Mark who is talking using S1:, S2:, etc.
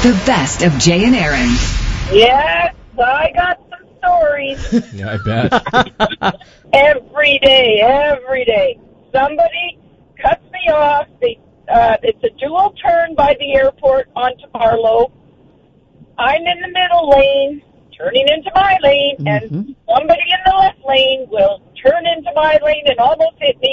S1: The best of Jay and Aaron.
S2: Yes, I got some stories.
S3: Yeah, I bet.
S2: Every day. Somebody cuts me off. It's a dual turn by the airport onto Barlow. I'm in the middle lane, turning into my lane, and somebody in the left lane will turn into my lane and almost hit me.